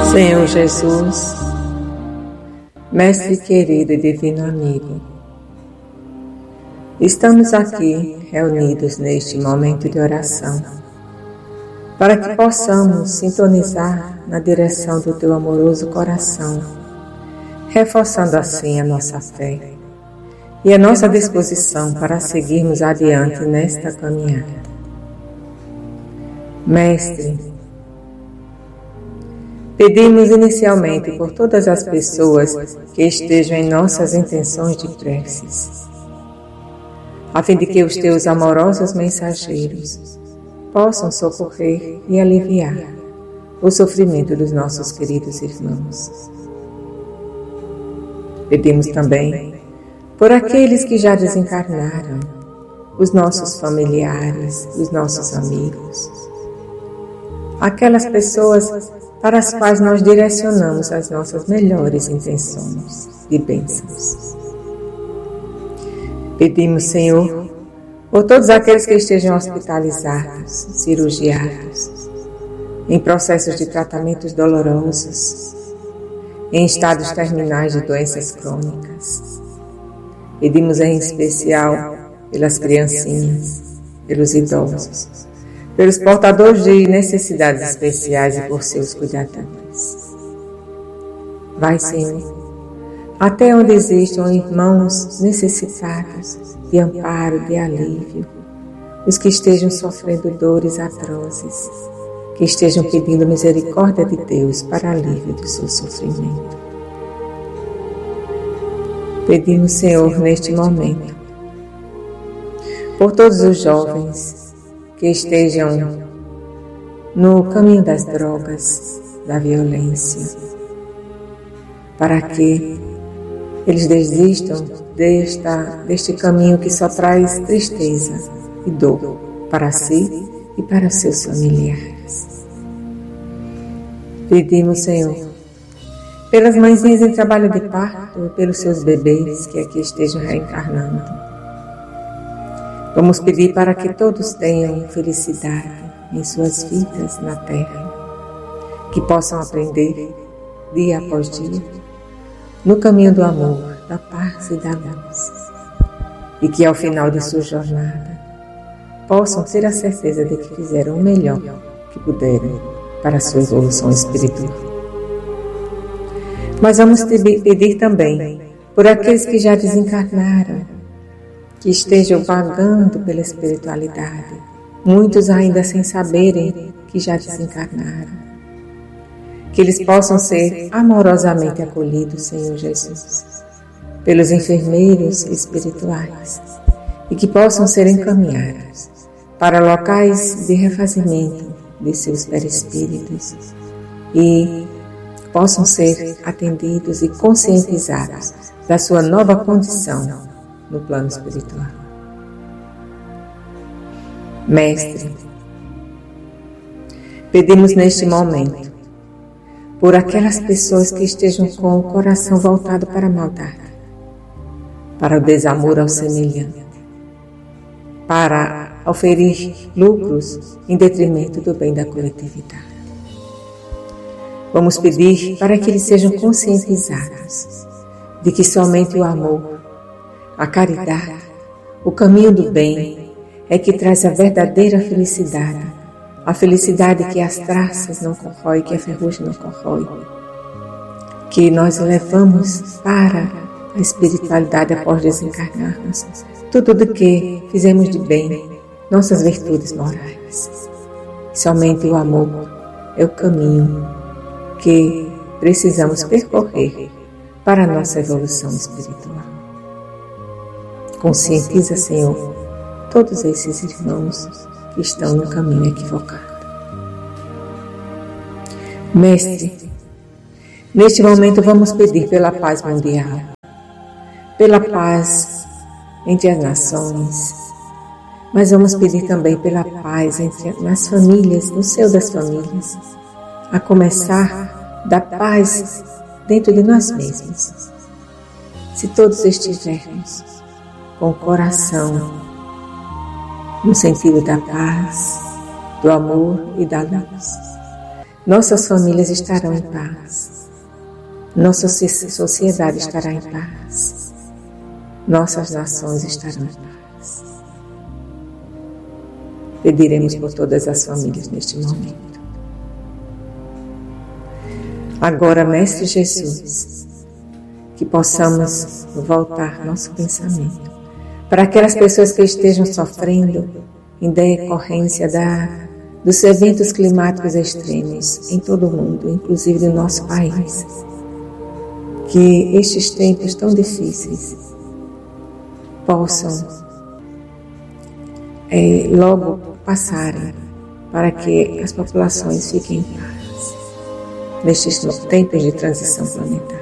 Senhor Jesus, Mestre querido e divino amigo, estamos aqui reunidos neste momento de oração para que possamos sintonizar na direção do Teu amoroso coração, reforçando assim a nossa fé e a nossa disposição para seguirmos adiante nesta caminhada. Mestre, pedimos inicialmente por todas as pessoas que estejam em nossas intenções de preces, a fim de que os Teus amorosos mensageiros possam socorrer e aliviar o sofrimento dos nossos queridos irmãos. Pedimos também por aqueles que já desencarnaram, os nossos familiares, os nossos amigos, aquelas pessoas para as quais nós direcionamos as nossas melhores intenções de bênçãos. Pedimos, Senhor, por todos aqueles que estejam hospitalizados, cirurgiados, em processos de tratamentos dolorosos, em estados terminais de doenças crônicas. Pedimos em especial pelas criancinhas, pelos idosos, pelos portadores de necessidades especiais e por seus cuidadores. Vai, Senhor, até onde existam irmãos necessitados de amparo, de alívio, os que estejam sofrendo dores atrozes, que estejam pedindo misericórdia de Deus para alívio do seu sofrimento. Pedimos, Senhor, neste momento, por todos os jovens que estejam no caminho das drogas, da violência, para que eles desistam deste caminho que só traz tristeza e dor para si e para seus familiares. Pedimos, Senhor, pelas mãezinhas em trabalho de parto, pelos seus bebês que aqui estejam reencarnando. Vamos pedir para que todos tenham felicidade em suas vidas na Terra, que possam aprender dia após dia no caminho do amor, da paz e da luz, e que ao final de sua jornada possam ter a certeza de que fizeram o melhor que puderam para a sua evolução espiritual. Mas vamos pedir também por aqueles que já desencarnaram, que estejam vagando pela espiritualidade, muitos ainda sem saberem que já desencarnaram. Que eles possam ser amorosamente acolhidos, Senhor Jesus, pelos enfermeiros espirituais e que possam ser encaminhados para locais de refazimento de seus perispíritos e possam ser atendidos e conscientizados da sua nova condição no plano espiritual. Mestre, pedimos neste momento por aquelas pessoas que estejam com o coração voltado para a maldade, para o desamor ao semelhante, para oferir lucros em detrimento do bem da coletividade. Vamos pedir para que eles sejam conscientizados de que somente o amor, a caridade, o caminho do bem é que traz a verdadeira felicidade, a felicidade que as traças não corroem, que a ferrugem não corrói, que nós levamos para a espiritualidade após desencarnarmos, tudo do que fizemos de bem, nossas virtudes morais. Somente o amor é o caminho que precisamos percorrer para a nossa evolução espiritual. Conscientiza, Senhor, todos esses irmãos que estão no caminho equivocado. Mestre, neste momento vamos pedir pela paz mundial, pela paz entre as nações, mas vamos pedir também pela paz nas famílias, no seio das famílias, a começar da paz dentro de nós mesmos. Se todos estivermos com o coração no sentido da paz, do amor e da luz, nossas famílias estarão em paz, nossa sociedade estará em paz, nossas nações estarão em paz. Pediremos por todas as famílias neste momento. Agora, Mestre Jesus, que possamos voltar nosso pensamento para aquelas pessoas que estejam sofrendo em decorrência dos eventos climáticos extremos em todo o mundo, inclusive no nosso país. Que estes tempos tão difíceis possam logo passarem para que as populações fiquem em paz nestes tempos de transição planetária.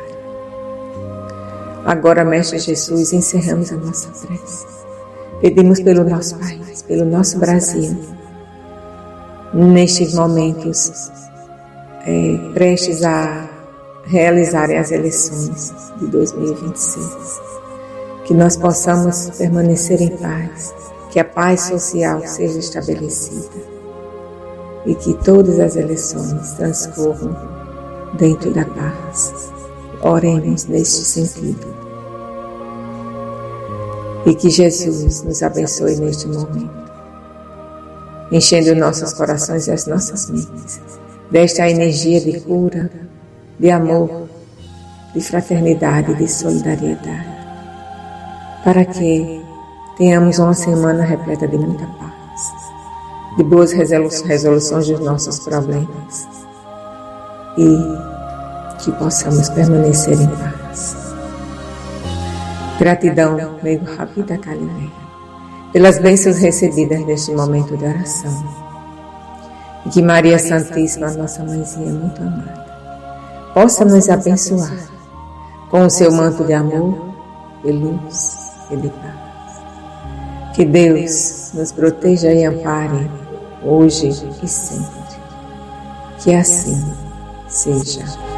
Agora, Mestre Jesus, encerramos a nossa prece. Pedimos pelo nosso país, pelo nosso Brasil, nestes momentos prestes a realizarem as eleições de 2026. Que nós possamos permanecer em paz, que a paz social seja estabelecida e que todas as eleições transcorram dentro da paz. Oremos neste sentido. E que Jesus nos abençoe neste momento, enchendo nossos corações e as nossas mentes desta energia de cura, de amor, de fraternidade, de solidariedade, para que tenhamos uma semana repleta de muita paz, de boas resoluções dos nossos problemas e que possamos permanecer em paz. Gratidão, Meigo Rabi da Calileia, pelas bênçãos recebidas neste momento de oração. E que Maria Santíssima, nossa mãezinha muito amada, possa nos abençoar com o seu manto de amor, de luz e de paz. Que Deus nos proteja e ampare hoje e sempre. Que assim seja.